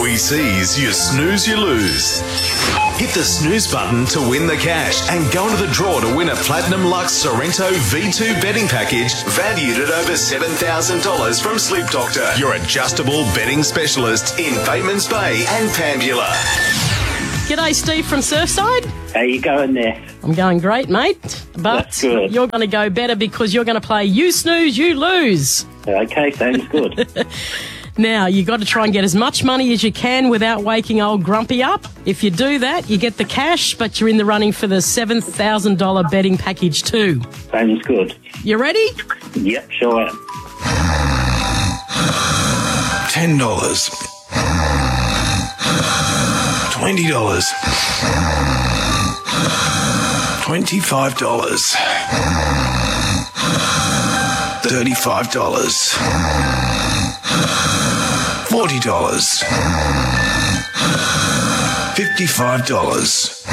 2EC's You Snooze, You Lose. Hit the snooze button to win the cash and go into the draw to win a Platinum Lux Sorrento V2 betting package valued at over $7,000 from Sleep Doctor, your adjustable betting specialist in Batemans Bay and Pambula. G'day, Steve from Surfside. How you going there? I'm going great, mate. But That's good. You're going to go better because you're going to play You Snooze, You Lose. Okay, sounds good. Now, you've got to try and get as much money as you can without waking old Grumpy up. If you do that, you get the cash, but you're in the running for the $7,000 betting package too. Sounds good. You ready? Yep, sure am. $10. $20. $25. $35. $40. $55.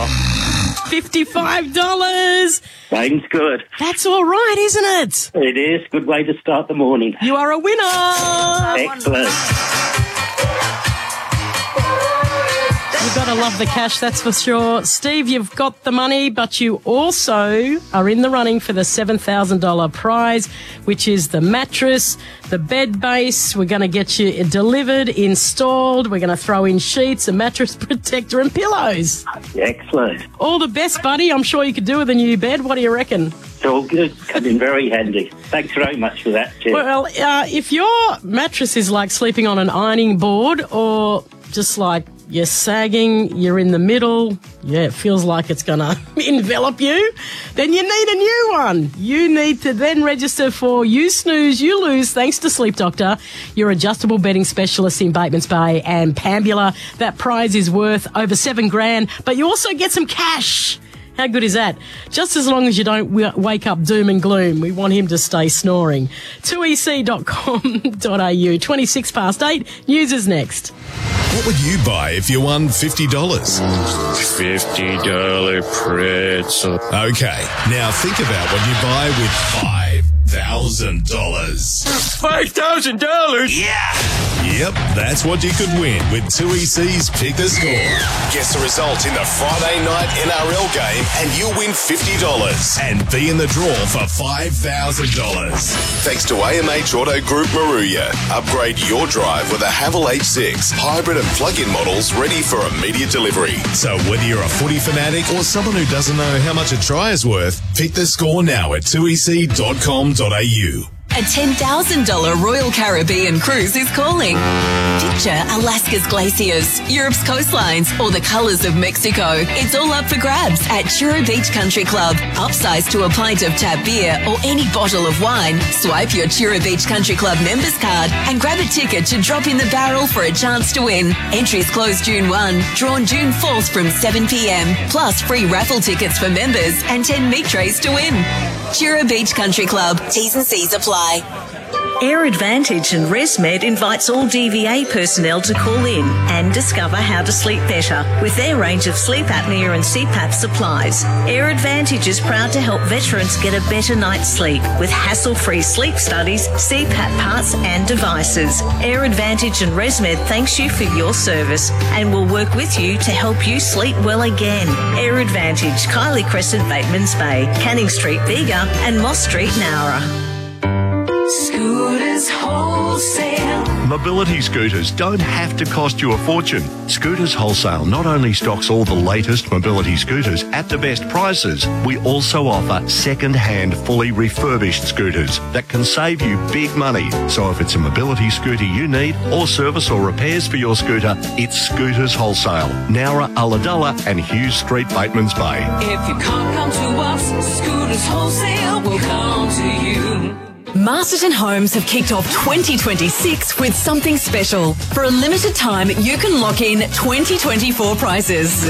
$55. Sounds good. That's all right, isn't it? It is. Good way to start the morning. You are a winner. Excellent. You've got to love the cash, that's for sure. Steve, you've got the money, but you also are in the running for the $7,000 prize, which is the mattress, the bed base. We're going to get you delivered, installed. We're going to throw in sheets, a mattress protector and pillows. Excellent. All the best, buddy. I'm sure you could do with a new bed. What do you reckon? It's all good. Come in very handy. Thanks very much for that, Jeff. Well, if your mattress is like sleeping on an ironing board or just like you're sagging, you're in the middle, it feels like it's going to envelop you, then you need a new one. You need to then register for You Snooze, You Lose, thanks to Sleep Doctor, your adjustable bedding specialist in Batemans Bay and Pambula. That prize is worth over $7,000, but you also get some cash. How good is that? Just as long as you don't wake up doom and gloom. We want him to stay snoring. 2ec.com.au, 8:26. News is next. What would you buy if you won $50? $50 pretzel. Okay, now think about what you buy with $5,000. $5,000? Yeah! Yep, that's what you could win with 2EC's Pick the Score. Guess the result in the Friday night NRL game and you'll win $50 and be in the draw for $5,000. Thanks to AMH Auto Group Maruya. Upgrade your drive with a Haval H6 hybrid and plug-in models ready for immediate delivery. So whether you're a footy fanatic or someone who doesn't know how much a try is worth, pick the score now at 2ec.com.au. A $10,000 Royal Caribbean cruise is calling. Picture Alaska's glaciers, Europe's coastlines, or the colours of Mexico. It's all up for grabs at Chura Beach Country Club. Upsize to a pint of tap beer or any bottle of wine. Swipe your Chura Beach Country Club members card and grab a ticket to drop in the barrel for a chance to win. Entries close June 1, drawn June 4th from 7 p.m. Plus free raffle tickets for members and 10 meat trays to win. Chura Beach Country Club. T's and C's apply. Air Advantage and ResMed invites all DVA personnel to call in and discover how to sleep better with their range of sleep apnea and CPAP supplies. Air Advantage is proud to help veterans get a better night's sleep with hassle-free sleep studies, CPAP parts and devices. Air Advantage and ResMed thanks you for your service and will work with you to help you sleep well again. Air Advantage, Kylie Crescent, Batemans Bay, Canning Street, Bega and Moss Street, Nowra. Scooters Wholesale. Mobility scooters don't have to cost you a fortune. Scooters Wholesale not only stocks all the latest mobility scooters at the best prices, we also offer second-hand, fully refurbished scooters that can save you big money. So if it's a mobility scooter you need or service or repairs for your scooter, it's Scooters Wholesale, Nowra, Ulladulla and Hughes Street, Batemans Bay. If you can't come to us, Scooters Wholesale will come to you. Masterton Homes have kicked off 2026 with something special. For a limited time, you can lock in 2024 prices.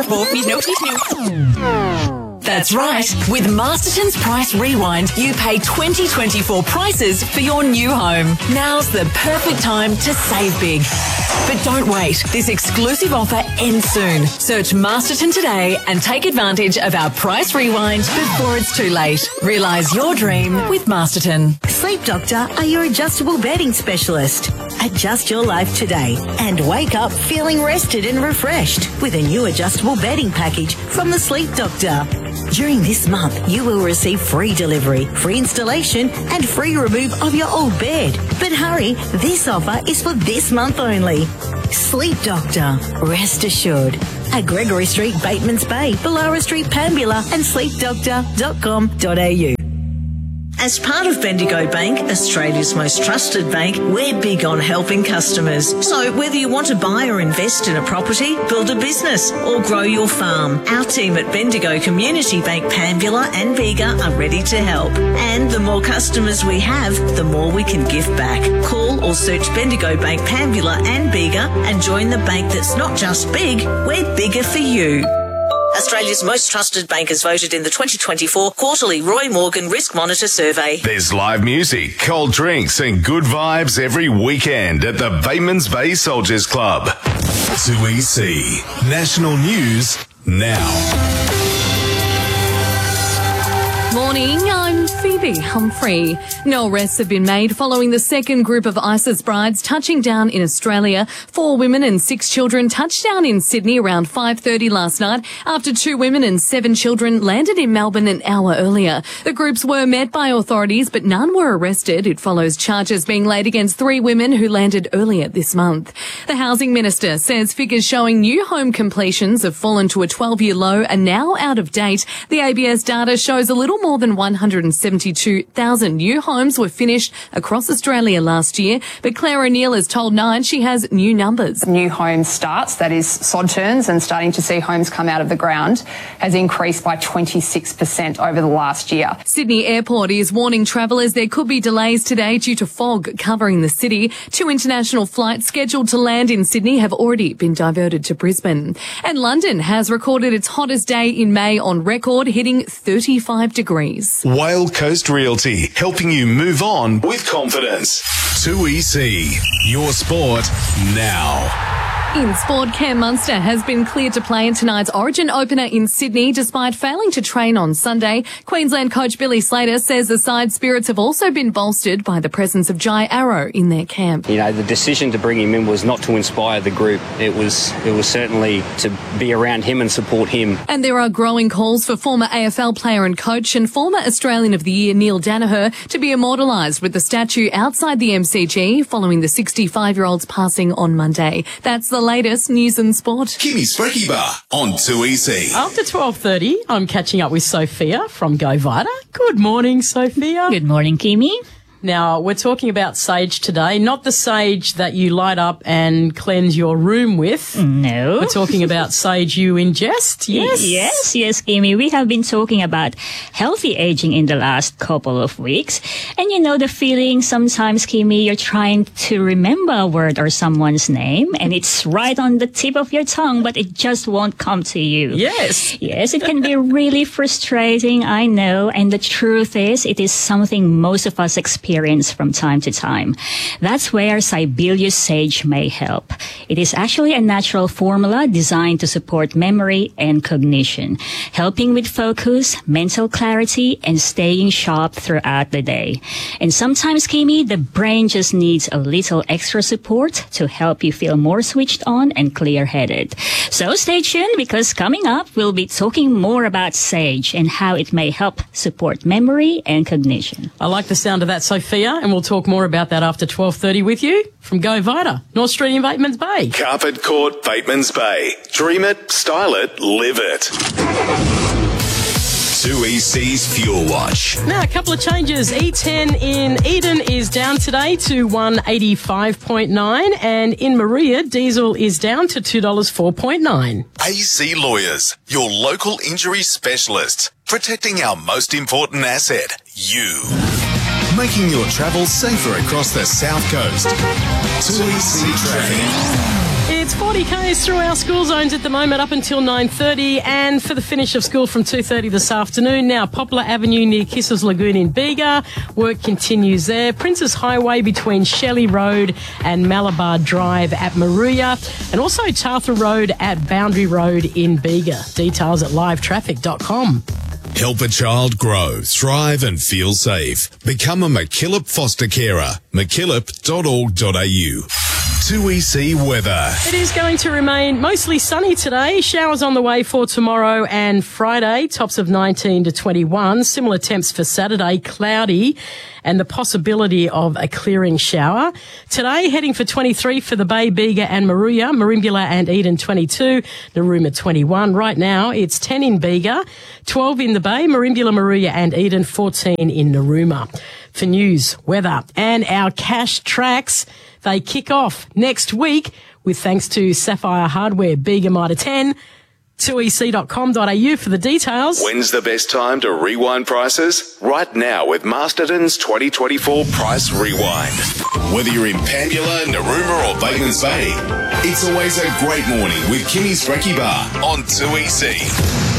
That's right. With Masterton's Price Rewind, you pay 2024 prices for your new home. Now's the perfect time to save big. But don't wait. This exclusive offer ends soon. Search Masterton today and take advantage of our Price Rewind before it's too late. Realise your dream with Masterton. Sleep Doctor are your adjustable bedding specialist. Adjust your life today and wake up feeling rested and refreshed with a new adjustable bedding package from the Sleep Doctor. During this month, you will receive free delivery, free installation and free remove of your old bed. But hurry, this offer is for this month only. Sleep Doctor, rest assured. At Gregory Street, Batemans Bay, Bellara Street, Pambula and sleepdoctor.com.au. As part of Bendigo Bank, Australia's most trusted bank, we're big on helping customers. So whether you want to buy or invest in a property, build a business or grow your farm, our team at Bendigo Community Bank Pambula and Bega are ready to help. And the more customers we have, the more we can give back. Call or search Bendigo Bank Pambula and Bega and join the bank that's not just big, we're bigger for you. Australia's most trusted bankers voted in the 2024 quarterly Roy Morgan Risk Monitor Survey. There's live music, cold drinks and good vibes every weekend at the Batemans Bay Soldiers Club. 2EC National News now. Morning, I'm Phoebe Humphrey. No arrests have been made following the second group of ISIS brides touching down in Australia. 4 women and 6 children touched down in Sydney around 5:30 last night after 2 women and 7 children landed in Melbourne an hour earlier. The groups were met by authorities, but none were arrested. It follows charges being laid against 3 women who landed earlier this month. The Housing Minister says figures showing new home completions have fallen to a 12-year low and now out of date. The ABS data shows a little more than 172,000 new homes were finished across Australia last year, but Claire O'Neill has told Nine she has new numbers. New home starts, that is sod turns and starting to see homes come out of the ground, has increased by 26% over the last year. Sydney Airport is warning travellers there could be delays today due to fog covering the city. 2 international flights scheduled to land in Sydney have already been diverted to Brisbane. And London has recorded its hottest day in May on record, hitting 35 degrees. Whale Coast Realty, helping you move on with confidence. 2EC, your sport now. In sport, Cam Munster has been cleared to play in tonight's Origin opener in Sydney despite failing to train on Sunday. Queensland coach Billy Slater says the side's spirits have also been bolstered by the presence of Jai Arrow in their camp. You know, the decision to bring him in was not to inspire the group. It was certainly to be around him and support him. And there are growing calls for former AFL player and coach and former Australian of the Year Neil Danaher to be immortalised with the statue outside the MCG following the 65-year-old's passing on Monday. That's the latest news and sport. Kimmy Sprecky Bar on 2EC. After 12:30, I'm catching up with Sophia from Go Vita. Good morning, Sophia. Good morning, Kimmy. Now, we're talking about sage today, not the sage that you light up and cleanse your room with. No. We're talking about sage you ingest, yes? Yes, Kimmy. We have been talking about healthy aging in the last couple of weeks. And you know the feeling sometimes, Kimmy, you're trying to remember a word or someone's name and it's right on the tip of your tongue, but it just won't come to you. Yes. Yes, it can be really frustrating, I know. And the truth is, it is something most of us experience from time to time. That's where Sibelius Sage may help. It is actually a natural formula designed to support memory and cognition, helping with focus, mental clarity, and staying sharp throughout the day. And sometimes, Kimmy, the brain just needs a little extra support to help you feel more switched on and clear-headed. So stay tuned because coming up, we'll be talking more about Sage and how it may help support memory and cognition. I like the sound of that, Sophia, and we'll talk more about that after 12:30 with you from Go Vita, North Street in Batemans Bay. Carpet Court, Batemans Bay. Dream it, style it, live it. 2EC's Fuel Watch. Now, a couple of changes. E10 in Eden is down today to $1.85.9, and in Maria, diesel is down to $2.04.9. AC Lawyers, your local injury specialists, protecting our most important asset, you. Making your travel safer across the South Coast. 2EC Traffic. It's 40 k's through our school zones at the moment up until 9:30, and for the finish of school from 2:30 this afternoon. Now, Poplar Avenue near Kissers Lagoon in Bega, work continues there. Princes Highway between Shelley Road and Malabar Drive at Maruya, and also Tartha Road at Boundary Road in Bega. Details at livetraffic.com. Help a child grow, thrive and feel safe. Become a MacKillop foster carer. MacKillop.org.au. 2EC weather. It is going to remain mostly sunny today. Showers on the way for tomorrow and Friday. Tops of 19 to 21. Similar temps for Saturday. Cloudy and the possibility of a clearing shower. Today, heading for 23 for the Bay, Bega and Maruya. Merimbula and Eden 22. Narooma 21. Right now, it's 10 in Bega, 12 in the Bay, Merimbula, Maruya and Eden, 14 in Narooma. For news, weather and our cash tracks, they kick off next week with thanks to Sapphire Hardware, Bega Mitre 10. 2ec.com.au for the details. When's the best time to rewind prices? Right now with Masterton's 2024 Price Rewind. Whether you're in Pambula, Narooma or Batemans Bay, it's always a great morning with Kimmy's Brekkie Bar on 2EC.